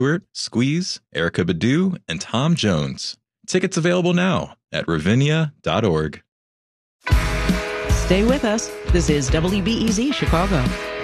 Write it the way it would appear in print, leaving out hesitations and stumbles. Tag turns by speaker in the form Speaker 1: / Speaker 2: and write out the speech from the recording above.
Speaker 1: Stewart, Squeeze, Erica Badu, and Tom Jones. Tickets available now at ravinia.org.
Speaker 2: Stay with us. This is WBEZ Chicago.